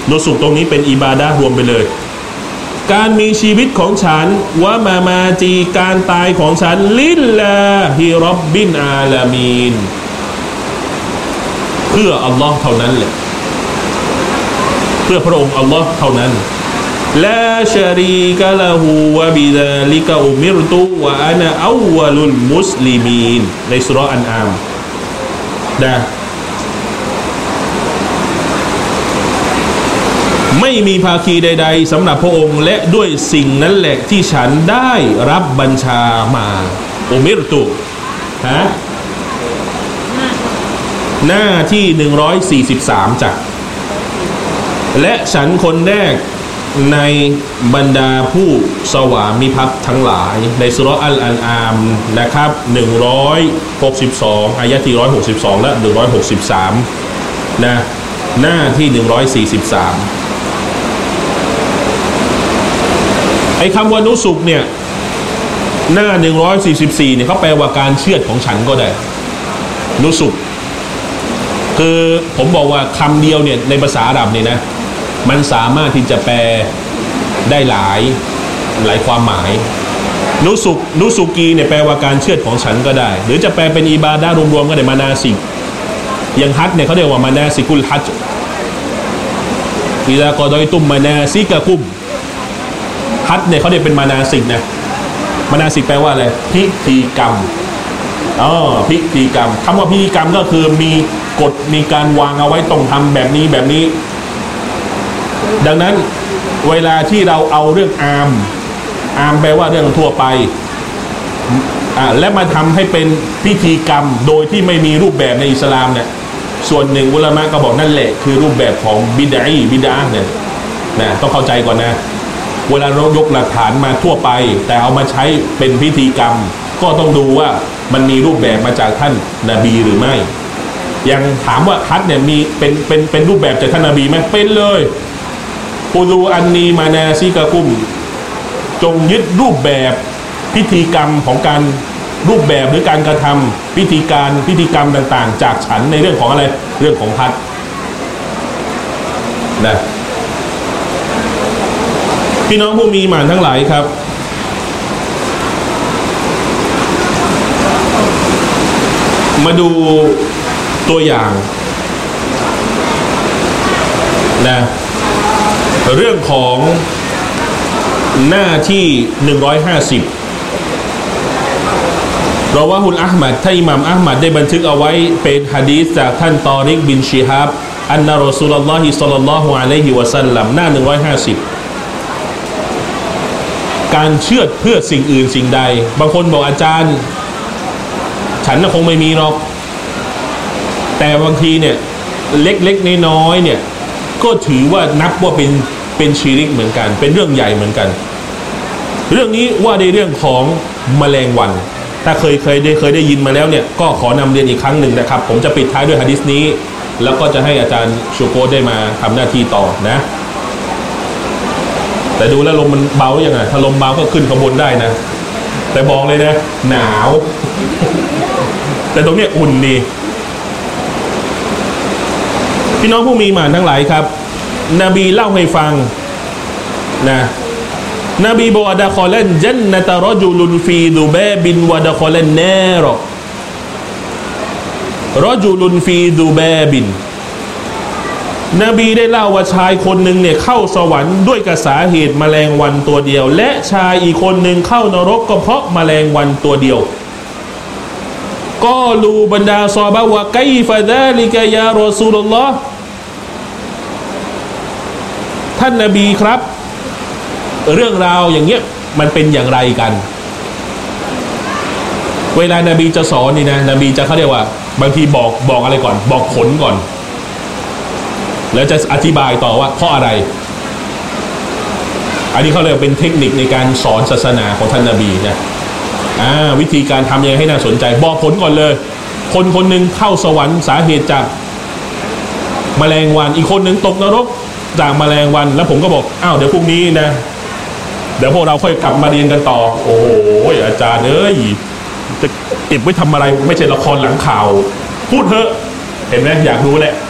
นุสุกตรงนี้เป็นอิบาดะห์รวมไปเลยการมีชีวิตของฉันวะมาจีการตายของฉันลิลลาฮิร็อบบินอาลามีนเพื่ออัลลอฮ์เท่านั้นแหละเพื่อพระองค์อัลลอฮ์เท่านั้นลาชะรีกะละฮูวะบิซาลิกะอุมิรตุวะอะนะอัววะลุลมุสลิมีนในซูเราะห์อันอามนะไม่มีภาคีใดๆสำหรับพระองค์และด้วยสิ่งนั้นแหละที่ฉันได้รับบัญชามาอุมิรตุฮะหน้าที่143จ้ะและฉันคนแรกในบรรดาผู้สวามิภักดิ์ทั้งหลายในซูเราะห์อัลอันอามนะครับ162อายะที่162และ163นะหน้าที่143ไอ้คำว่านุสุกเนี่ยหน้า144เนี่ยเขาแปลว่าการเชือดของฉันก็ได้นุสุกคือผมบอกว่าคำเดียวเนี่ยในภาษาอาหรับเนี่ยนะมันสามารถที่จะแปลได้หลายความหมายนุสุกีเนี่ยแปลว่าการเชือดของฉันก็ได้หรือจะแปลเป็นอิบาดะห์รวมๆก็ได้มานาซิกอย่างฮัจญ์เนี่ยเขาเรียกว่ามานาซิกุลฮัจญ์อิซากอดอยตุมมานาซิกะกุมฮัจญ์เนี่ยเขาเรียกเป็นมานาสิกนะมานาสิกแปลว่าอะไรพิธีกรรมพิธีกรรมคำว่าพิธีกรรมก็คือมีกฎมีการวางเอาไว้ต้องทำแบบนี้ดังนั้นเวลาที่เราเอาเรื่องอามแปลว่าเรื่องทั่วไปและมาทำให้เป็นพิธีกรรมโดยที่ไม่มีรูปแบบในอิสลามเนี่ยส่วนหนึ่งอุลามะก็บอกนั่นแหละคือรูปแบบของบิดอะห์เนี่ยนะต้องเข้าใจก่อนนะเวลาเรายกหลักฐานมาทั่วไปแต่เอามาใช้เป็นพิธีกรรมก็ต้องดูว่ามันมีรูปแบบมาจากท่านนบีหรือไม่ยังถามว่าฮัจญ์เนี่ยมีเป็นรูปแบบจากท่านนบีไหมเป็นเลยกุลูอันนีมานาซิกะกุมจงยึดรูปแบบพิธีกรรมของการรูปแบบหรือการกระทำพิธีกรรมต่างๆจากฉันในเรื่องของอะไรเรื่องของฮัจญ์นะพี่น้องผู้มีหมานทั้งหลายครับมาดูตัวอย่างนะเรื่องของหน้าที่150เราว่าฮุลอะห์มัดท่านอิหม่ามอะห์มัดได้บันทึกเอาไว้เป็นหะดีษจากท่านตอริกบินชิฮาบอันนะรอซูลุลลอฮิศ็อลลัลลอฮุอะลัยฮิวะซัลลัมหน้า150การเชื่อเพื่อสิ่งอื่นสิ่งใดบางคนบอกอาจารย์ฉันคงไม่มีหรอกแต่บางทีเนี่ยเล็กๆน้อยๆเนี่ยก็ถือว่านับว่าเป็นชิริกเหมือนกันเป็นเรื่องใหญ่เหมือนกันเรื่องนี้ว่าในเรื่องของแมลงวันถ้าเคยได้ยินมาแล้วเนี่ยก็ขอนำเรียนอีกครั้งหนึ่งนะครับผมจะปิดท้ายด้วยหะดีษนี้แล้วก็จะให้อาจารย์ชูโกได้มาทำหน้าที่ต่อนะแต่ดูแล้วลมมันเบาอย่างไงถ้าลมเบาก็ขึ้นขบวนได้นะแต่บอกเลยนะหนาวแต่ตรงนี้อุ่นดีพี่น้องผู้มีหมานทั้งหลายครับนบีเล่าให้ฟังนะนบีบอกดะคอลันจันนะตะรจุลุนฟีดุบาบินวะดะคอลันนารรจุลุนฟีดุบาบินนบีได้เล่าว่าชายคนหนึ่งเนี่ยเข้าสวรรค์ด้วยกระสาเหตุแมลงวันตัวเดียวและชายอีกคนหนึ่งเข้านรกก็เพราะแมลงวันตัวเดียวก็ลูบรรดาซอฮาบะห์ว่าไกฟะซาลิกะยารอซูลุลลอฮ์ท่านนบีครับเรื่องราวอย่างเงี้ยมันเป็นอย่างไรกันเวลานบีจะสอนนี่นะนบีจะเขาเรียกว่าบางทีบอกอะไรก่อนบอกผลก่อนแล้วจะอธิบายต่อว่าเพราะอะไรอันนี้เขาเรียกเป็นเทคนิคในการสอนศาสนาของท่านนบีนะวิธีการทำยังไงให้น่าสนใจบอกผลก่อนเลยคนหนึ่งเข้าสวรรค์สาเหตุจากแมลงวันอีกคนหนึ่งตกนรกจากแมลงวันแล้วผมก็บอกเดี๋ยวพรุ่งนี้นะเดี๋ยวพวกเราค่อยกลับมาเรียนกันต่อโอ้โหอาจารย์จะเก็บไว้ทำอะไรไม่ใช่ละครหลังข่าวพูดเถอะเห็นไหมอยากรู้แหละ